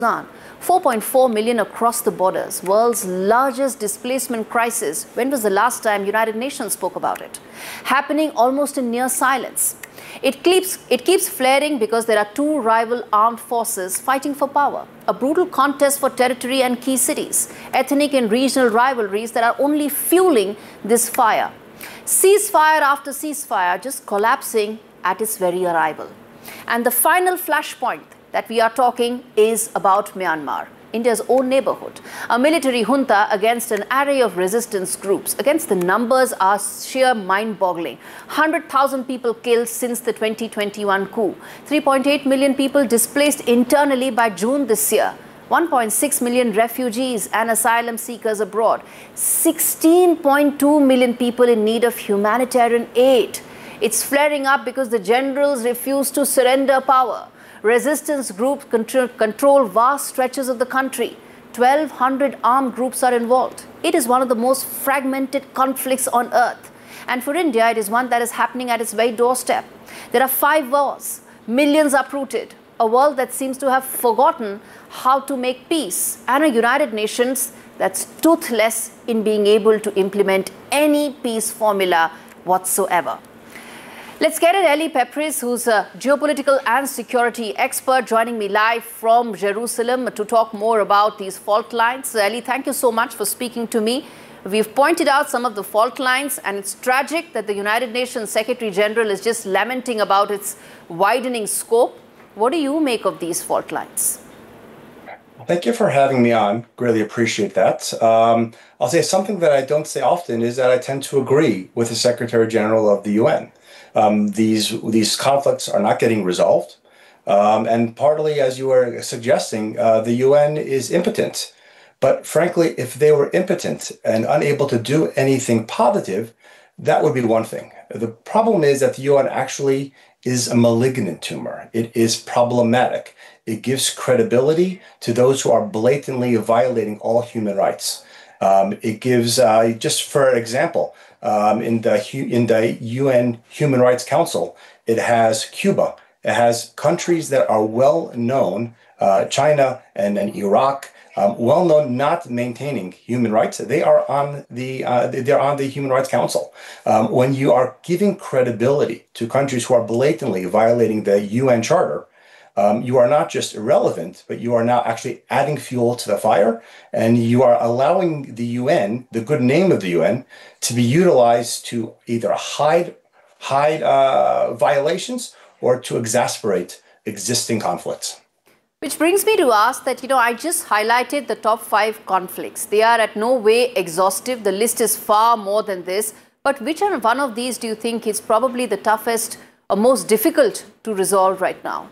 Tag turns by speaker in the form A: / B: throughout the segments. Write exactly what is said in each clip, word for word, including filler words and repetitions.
A: Sudan. four point four million across the borders, world's largest displacement crisis. When was the last time United Nations spoke about it? Happening almost in near silence. It keeps, it keeps flaring because there are two rival armed forces fighting for power. A brutal contest for territory and key cities. Ethnic and regional rivalries that are only fueling this fire. Ceasefire after ceasefire just collapsing at its very arrival. And the final flashpoint that we are talking is about Myanmar, India's own neighborhood. A military junta against an array of resistance groups. Against the numbers are sheer mind-boggling. one hundred thousand people killed since the twenty twenty-one coup. three point eight million people displaced internally by June this year. one point six million refugees and asylum seekers abroad. sixteen point two million people in need of humanitarian aid. It's flaring up because the generals refuse to surrender power. Resistance groups control, control vast stretches of the country. twelve hundred armed groups are involved. It is one of the most fragmented conflicts on earth. And for India, it is one that is happening at its very doorstep. There are five wars, millions uprooted, a world that seems to have forgotten how to make peace, and a United Nations that's toothless in being able to implement any peace formula whatsoever. Let's get at Ellie Peppris, who's a geopolitical and security expert, joining me live from Jerusalem to talk more about these fault lines. Ellie, thank you so much for speaking to me. We've pointed out some of the fault lines, and it's tragic that the United Nations Secretary General is just lamenting about its widening scope. What do you make of these fault lines?
B: Thank you for having me on. Really appreciate that. Um, I'll say something that I don't say often is that I tend to agree with the Secretary General of the U N. Um, these these conflicts are not getting resolved, um, and partly, as you were suggesting, uh, the U N is impotent. But frankly, if they were impotent and unable to do anything positive, that would be one thing. The problem is that the U N actually is a malignant tumor. It is problematic. It gives credibility to those who are blatantly violating all human rights. Um, it gives, uh, just for example, um, in the in the U N Human Rights Council, it has Cuba. It has countries that are well known, uh, China and, and Iraq, um, well known not maintaining human rights. They are on the uh, they're on the Human Rights Council. Um, when you are giving credibility to countries who are blatantly violating the U N Charter, Um, you are not just irrelevant, but you are now actually adding fuel to the fire, and you are allowing the U N, the good name of the U N, to be utilized to either hide, hide uh, violations or to exasperate existing conflicts.
A: Which brings me to ask that, you know, I just highlighted the top five conflicts. They are at no way exhaustive. The list is far more than this. But which one of these do you think is probably the toughest or most difficult to resolve right now?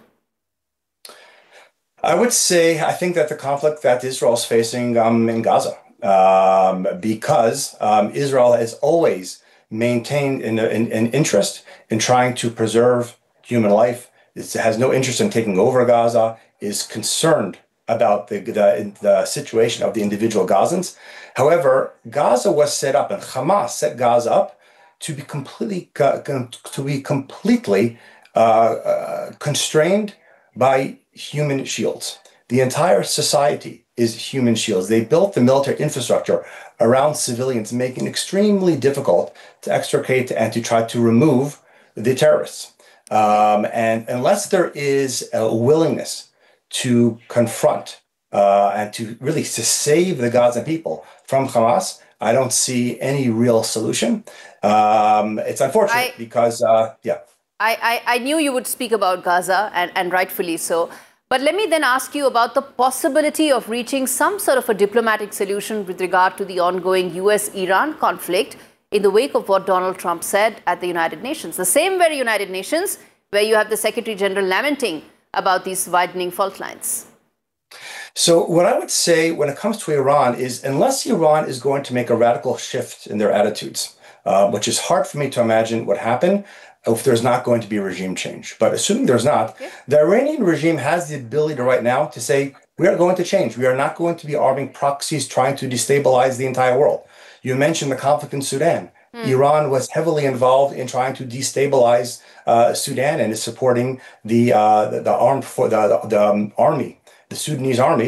B: I would say I think that the conflict that Israel is facing um, in Gaza, um, because um, Israel has always maintained an, an, an interest in trying to preserve human life. It has no interest in taking over Gaza, is concerned about the, the, the situation of the individual Gazans. However, Gaza was set up, and Hamas set Gaza up to be completely, to be completely uh, uh, constrained by human shields. The entire society is human shields. They built the military infrastructure around civilians, making it extremely difficult to extricate and to try to remove the terrorists. Um, and unless there is a willingness to confront uh, and to really to save the Gazan people from Hamas, I don't see any real solution. Um, it's unfortunate I, because, uh, yeah.
A: I, I, I knew you would speak about Gaza, and, and rightfully so. But let me then ask you about the possibility of reaching some sort of a diplomatic solution with regard to the ongoing U S Iran conflict in the wake of what Donald Trump said at the United Nations. The same very United Nations where you have the Secretary General lamenting about these widening fault lines.
B: So what I would say when it comes to Iran is, unless Iran is going to make a radical shift in their attitudes, uh, which is hard for me to imagine would happen, if there's not going to be a regime change. But assuming there's not, yeah. the Iranian regime has the ability right now to say, we are going to change. We are not going to be arming proxies trying to destabilize the entire world. You mentioned the conflict in Sudan. Mm. Iran was heavily involved in trying to destabilize uh, Sudan and is supporting the, uh, the, the armed for the, the, the um, army the Sudanese army